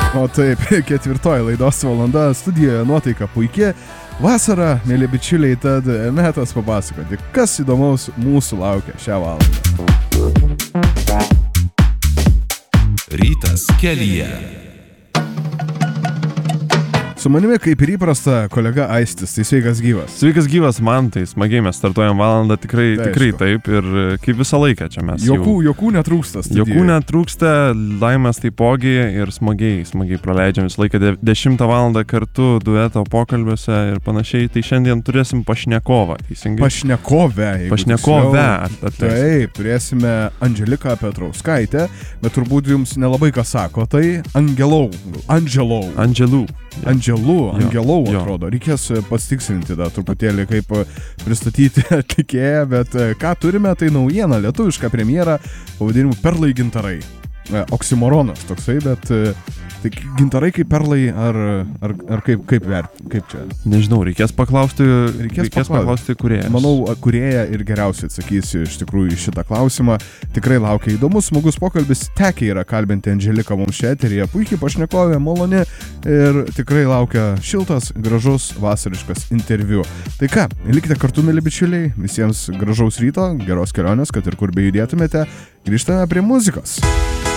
O taip, 4 laidos valanda, studijoje nuotaika puikia. Vasara, mėly bičiuliai, tad metas papasakoti, kas įdomaus mūsų laukia šią valandą. Rytas kelyje. Su manimi, kaip ir įprasta, kolega Aistis, tai sveikas gyvas. Sveikas gyvas, man tai smagiai, mes startuojam valandą, tikrai taip ir kaip visą laiką čia mes. Jokų netrūksta studijoje. Jokų netrūksta, laimės taipogi ir smagiai praleidžiam visą laiką 10 valandą kartu dueto pokalbiuose ir panašiai, tai šiandien turėsim pašnekovą, teisingai? Pašnekovę. Taip, turėsime Andželiką Petrauskaitę, bet turbūt jums nelabai ką sako, tai Angelų, atrodo. Reikės pasitikslinti dar truputėlį, kaip pristatyti atlikėją, bet ką turime, tai naujiena, lietuviška premjera pavadinimu Perlai gintarai. Oksimoronas toksai, bet tai gintarai kaip perlai ar kaip čia? Nežinau, reikės paklausti kūrėjas. Manau, kūrėja ir geriausiai atsakysi iš tikrųjų šitą klausimą. Tikrai laukia įdomus, smagus pokalbis. Tekia yra kalbinti Andželiką mums čia eteryje. Puikiai pašnekovė, maloni ir tikrai laukia šiltas, gražus, vasariškas interviu. Tai ką, likite kartu, mėly bičiuliai. Visiems gražaus ryto, geros kelionės, kad ir kur bejudėtumėte. Grįžtame prie muzikos.